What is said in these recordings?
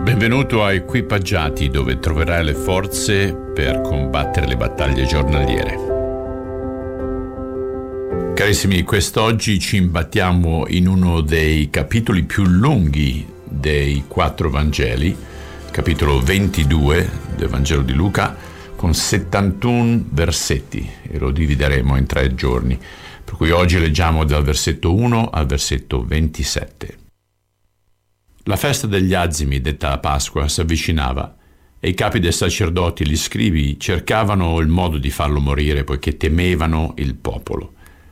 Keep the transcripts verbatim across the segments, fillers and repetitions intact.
Benvenuto a Equipaggiati, dove troverai le forze per combattere le battaglie giornaliere. Carissimi, quest'oggi ci imbattiamo in uno dei capitoli più lunghi dei quattro Vangeli, capitolo ventidue del Vangelo di Luca, con settantuno versetti, e lo divideremo in tre giorni, per cui oggi leggiamo dal versetto uno al versetto ventisette. La festa degli azimi, detta la Pasqua, si avvicinava e i capi dei sacerdoti e gli scribi cercavano il modo di farlo morire, poiché temevano il popolo.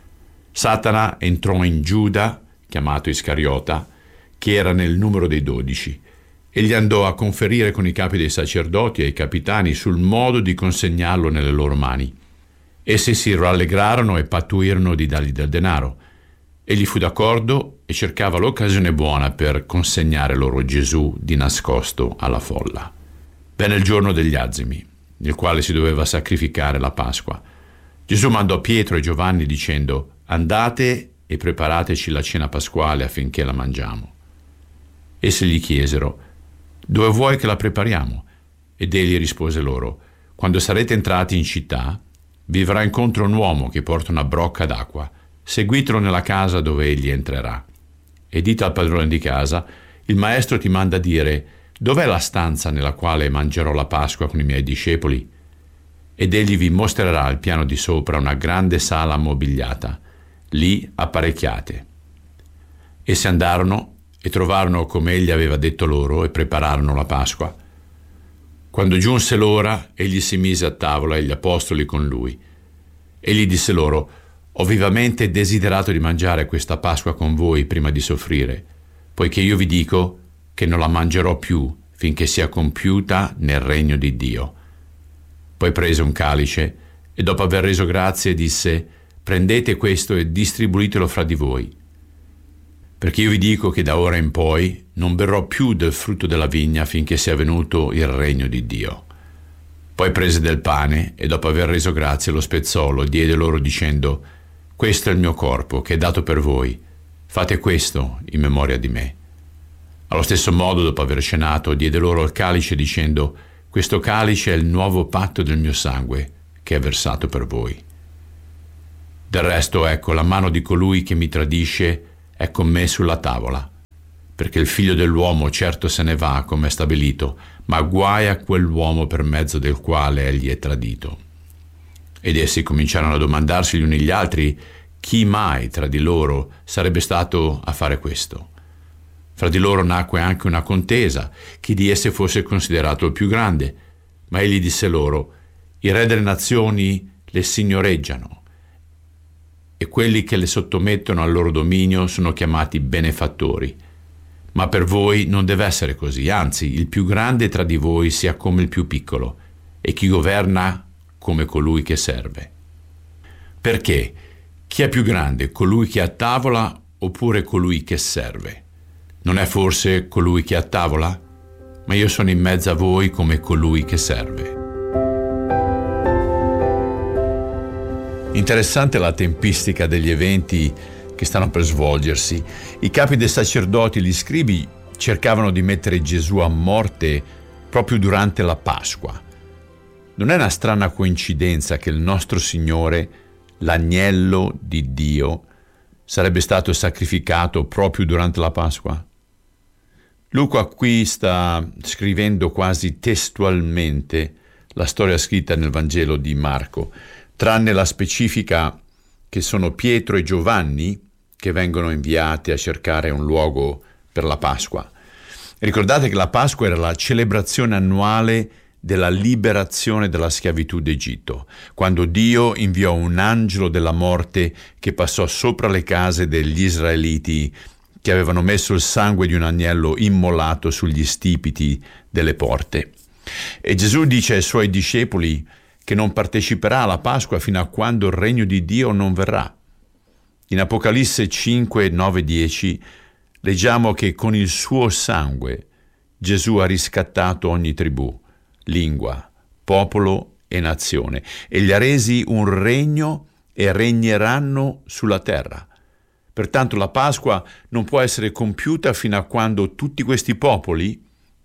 Satana entrò in Giuda, chiamato Iscariota, che era nel numero dei dodici, e gli andò a conferire con i capi dei sacerdoti e i capitani sul modo di consegnarlo nelle loro mani. Essi si rallegrarono e pattuirono di dargli del denaro. Egli fu d'accordo e cercava l'occasione buona per consegnare loro Gesù di nascosto alla folla. Venne il giorno degli azimi, nel quale si doveva sacrificare la Pasqua. Gesù mandò Pietro e Giovanni dicendo: «Andate e preparateci la cena pasquale affinché la mangiamo». Essi gli chiesero: «Dove vuoi che la prepariamo?» Ed egli rispose loro: «Quando sarete entrati in città, vi verrà incontro un uomo che porta una brocca d'acqua. Seguitelo nella casa dove egli entrerà. E dite al padrone di casa: il maestro ti manda a dire: dov'è la stanza nella quale mangerò la Pasqua con i miei discepoli? Ed egli vi mostrerà al piano di sopra una grande sala ammobiliata. Lì apparecchiate». Essi andarono e trovarono come egli aveva detto loro e prepararono la Pasqua. Quando giunse l'ora, egli si mise a tavola e gli apostoli con lui. Egli disse loro: «Ho vivamente desiderato di mangiare questa Pasqua con voi prima di soffrire, poiché io vi dico che non la mangerò più finché sia compiuta nel regno di Dio». Poi prese un calice e dopo aver reso grazie disse: «Prendete questo e distribuitelo fra di voi. Perché io vi dico che da ora in poi non berrò più del frutto della vigna finché sia venuto il regno di Dio». Poi prese del pane e dopo aver reso grazie lo spezzò, lo diede loro dicendo: «Questo è il mio corpo che è dato per voi. Fate questo in memoria di me». Allo stesso modo, dopo aver cenato, diede loro il calice dicendo: «Questo calice è il nuovo patto del mio sangue che è versato per voi. Del resto, ecco, la mano di colui che mi tradisce è con me sulla tavola, perché il figlio dell'uomo certo se ne va come è stabilito, ma guai a quell'uomo per mezzo del quale egli è tradito». Ed essi cominciarono a domandarsi gli uni gli altri chi mai tra di loro sarebbe stato a fare questo. Fra di loro nacque anche una contesa, chi di esse fosse considerato il più grande. Ma egli disse loro: «I re delle nazioni le signoreggiano, e quelli che le sottomettono al loro dominio sono chiamati benefattori. Ma per voi non deve essere così, anzi, il più grande tra di voi sia come il più piccolo, e chi governa come colui che serve. Perché chi è più grande, colui che è a tavola oppure colui che serve? Non è forse colui che è a tavola? Ma io sono in mezzo a voi come colui che serve». Interessante la tempistica degli eventi che stanno per svolgersi. I capi dei sacerdoti e gli scribi cercavano di mettere Gesù a morte proprio durante la Pasqua. Non è una strana coincidenza che il nostro Signore, l'agnello di Dio, sarebbe stato sacrificato proprio durante la Pasqua? Luca qui sta scrivendo quasi testualmente la storia scritta nel Vangelo di Marco, tranne la specifica che sono Pietro e Giovanni che vengono inviati a cercare un luogo per la Pasqua. Ricordate che la Pasqua era la celebrazione annuale della liberazione dalla schiavitù d'Egitto, quando Dio inviò un angelo della morte che passò sopra le case degli israeliti che avevano messo il sangue di un agnello immolato sugli stipiti delle porte. E Gesù dice ai suoi discepoli che non parteciperà alla Pasqua fino a quando il regno di Dio non verrà. In Apocalisse cinque, nove, dieci leggiamo che con il suo sangue Gesù ha riscattato ogni tribù, lingua, popolo e nazione, e li ha resi un regno e regneranno sulla terra. Pertanto la Pasqua non può essere compiuta fino a quando tutti questi popoli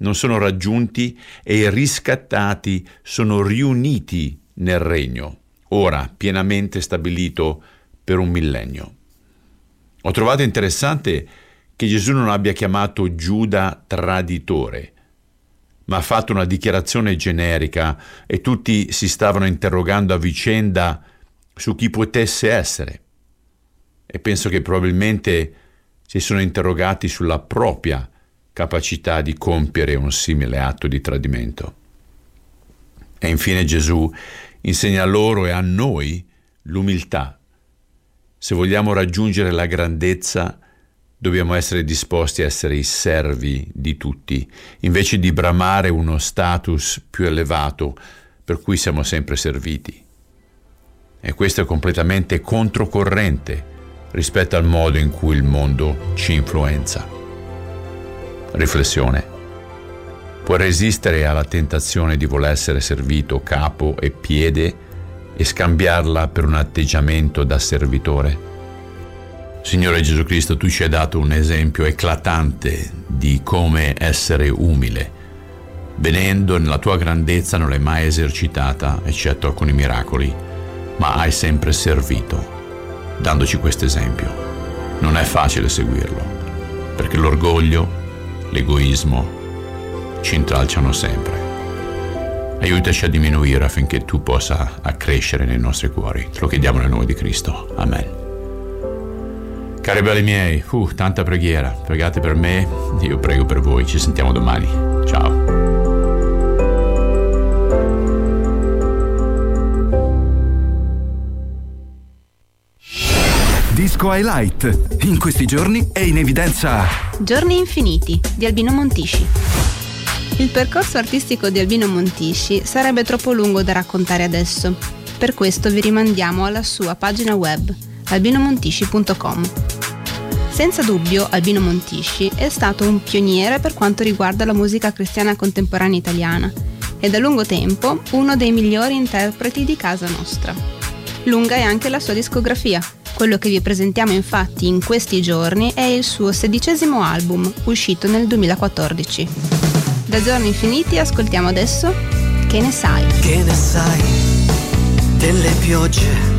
non sono raggiunti e i riscattati sono riuniti nel regno, ora pienamente stabilito per un millennio. Ho trovato interessante che Gesù non abbia chiamato Giuda traditore, ma ha fatto una dichiarazione generica e tutti si stavano interrogando a vicenda su chi potesse essere. E penso che probabilmente si sono interrogati sulla propria capacità di compiere un simile atto di tradimento. E infine Gesù insegna loro e a noi l'umiltà. Se vogliamo raggiungere la grandezza, dobbiamo essere disposti a essere i servi di tutti, invece di bramare uno status più elevato per cui siamo sempre serviti. E questo è completamente controcorrente rispetto al modo in cui il mondo ci influenza. Riflessione. Puoi resistere alla tentazione di voler essere servito capo e piede e scambiarla per un atteggiamento da servitore? Signore Gesù Cristo, tu ci hai dato un esempio eclatante di come essere umile. Venendo nella tua grandezza non l'hai mai esercitata, eccetto alcuni miracoli, ma hai sempre servito, dandoci questo esempio. Non è facile seguirlo, perché l'orgoglio, l'egoismo ci intralciano sempre. Aiutaci a diminuire affinché tu possa accrescere nei nostri cuori. Te lo chiediamo nel nome di Cristo. Amen. Cari belli miei, uh, tanta preghiera. Pregate per me, io prego per voi. Ci sentiamo domani. Ciao. Disco Highlight. In questi giorni è in evidenza Giorni infiniti di Albino Montisci. Il percorso artistico di Albino Montisci sarebbe troppo lungo da raccontare adesso. Per questo vi rimandiamo alla sua pagina web albino montisci punto com. Senza dubbio Albino Montisci è stato un pioniere per quanto riguarda la musica cristiana contemporanea italiana e da lungo tempo uno dei migliori interpreti di casa nostra. Lunga è anche la sua discografia. Quello che vi presentiamo infatti in questi giorni è il suo sedicesimo album, uscito nel duemilaquattordici. Da Giorni Infiniti ascoltiamo adesso Che ne sai? Che ne sai delle piogge